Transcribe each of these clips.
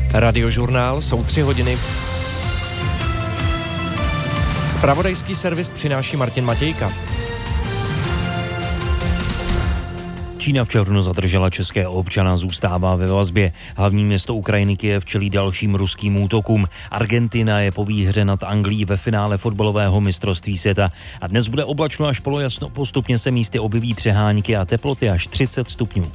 Radiožurnál, jsou 3 hodiny. Zpravodajský servis přináší Martin Matějka. Čína v červnu zadržela českého občana, zůstává ve vazbě. Hlavní město Ukrajiny Kyjev čelí dalším ruským útokům. Argentina je po výhře nad Anglií ve finále fotbalového mistrovství světa. A dnes bude oblačno až polojasno, postupně se místy objeví přehánky a teploty až 30 stupňů.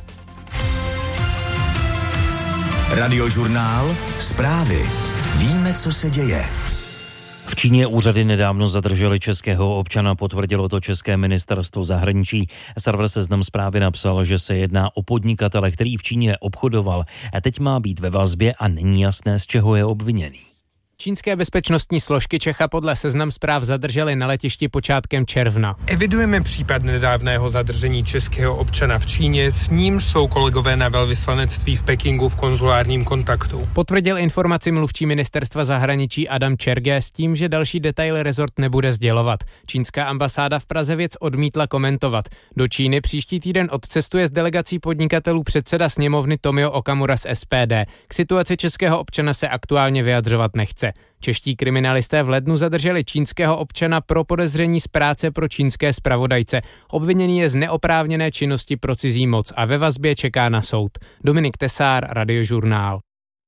Radiožurnál, zprávy. Víme, co se děje. V Číně úřady nedávno zadrželi českého občana, potvrdilo to české ministerstvo zahraničí. Server Seznam Zprávy napsal, že se jedná o podnikatele, který v Číně obchodoval a teď má být ve vazbě a není jasné, z čeho je obviněný. Čínské bezpečnostní složky Čecha podle Seznam Zpráv zadržely na letišti počátkem června. Evidujeme případ nedávného zadržení českého občana v Číně, s nímž jsou kolegové na velvyslanectví v Pekingu v konzulárním kontaktu. Potvrdil informaci mluvčí ministerstva zahraničí Adam Čerge s tím, že další detaily rezort nebude sdělovat. Čínská ambasáda v Praze věc odmítla komentovat. Do Číny příští týden odcestuje s delegací podnikatelů předseda sněmovny Tomio Okamura z SPD. K situaci českého občana se aktuálně vyjadřovat nechce. Čeští kriminalisté v lednu zadrželi čínského občana pro podezření z práce pro čínské zpravodajce. Obviněný je z neoprávněné činnosti pro cizí moc a ve vazbě čeká na soud. Dominik Tesár, Radiožurnál.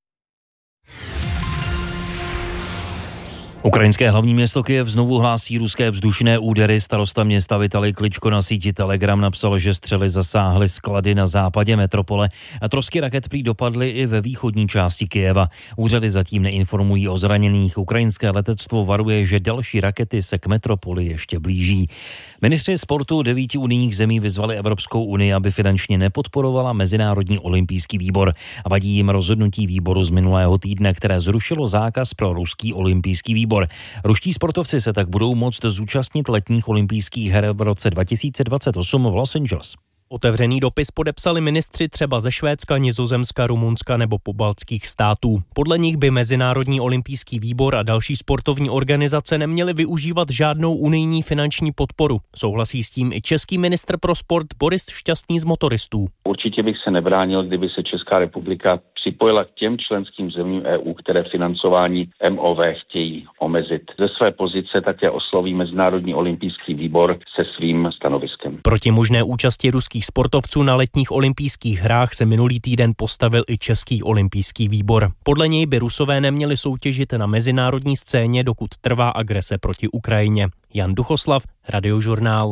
Ukrajinské hlavní město Kyjev znovu hlásí ruské vzdušné údery. Starosta města Vitalij Kličko na síti Telegram napsal, že střely zasáhly sklady na západě metropole a trosky raket prý dopadly i ve východní části Kyjeva. Úřady zatím neinformují o zraněných. Ukrajinské letectvo varuje, že další rakety se k metropoli ještě blíží. Ministři sportu 9 unijních zemí vyzvali Evropskou unii, aby finančně nepodporovala Mezinárodní olympijský výbor. A vadí jim rozhodnutí výboru z minulého týdne, které zrušilo zákaz pro ruský olympijský výbor. Ruští sportovci se tak budou moct zúčastnit letních olympijských her v roce 2028 v Los Angeles. Otevřený dopis podepsali ministři třeba ze Švédska, Nizozemska, Rumunska nebo pobaltských států. Podle nich by Mezinárodní olympijský výbor a další sportovní organizace neměly využívat žádnou unijní finanční podporu. Souhlasí s tím i český ministr pro sport Boris Šťastný z Motoristů. Určitě bych se nebránil, kdyby se Česká republika připojila k těm členským zemím EU, které financování MOV chtějí omezit. Ze své pozice také osloví Mezinárodní olympijský výbor se svým stanoviskem. Proti možné účasti ruských sportovců na letních olympijských hrách se minulý týden postavil i Český olympijský výbor. Podle něj by Rusové neměli soutěžit na mezinárodní scéně, dokud trvá agrese proti Ukrajině. Jan Duchoslav, Radiožurnál.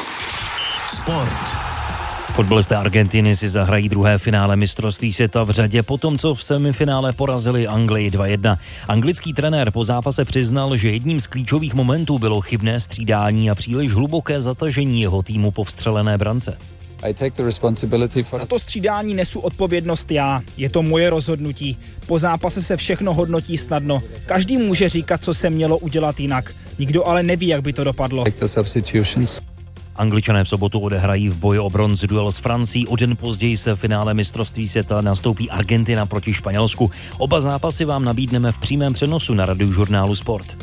Sport. Fotbalisté Argentiny si zahrají druhé finále mistrovství světa v řadě potom, co v semifinále porazili Anglii 2-1. Anglický trenér po zápase přiznal, že jedním z klíčových momentů bylo chybné střídání a příliš hluboké zatažení jeho týmu po vstřelené brance. Za to střídání nesu odpovědnost já. Je to moje rozhodnutí. Po zápase se všechno hodnotí snadno. Každý může říkat, co se mělo udělat jinak. Nikdo ale neví, jak by to dopadlo. Angličané v sobotu odehrají v boji o bronz duel s Francií. O den později se v finále mistrovství světa nastoupí Argentina proti Španělsku. Oba zápasy vám nabídneme v přímém přenosu na Radiožurnálu Sport.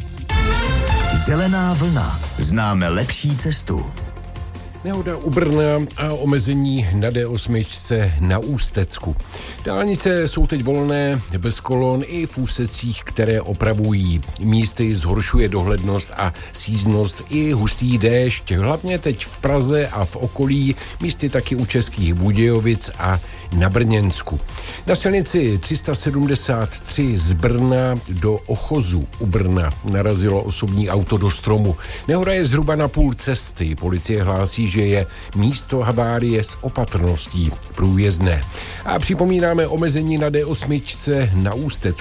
Zelená vlna. Známe lepší cestu. Nehoda u Brna a omezení na D8 na Ústecku. Dálnice jsou teď volné, bez kolon i v úsecích, které opravují. Místy zhoršuje dohlednost a sjízdnost i hustý déšť, hlavně teď v Praze a v okolí, místy taky u Českých Budějovic a na Brněnsku. Na silnici 373 z Brna do Ochozu u Brna narazilo osobní auto do stromu. Nehoda je zhruba na půl cesty. Policie hlásí, že je místo havárie s opatrností průjezdné. A připomínáme omezení na D8 na Ústecku.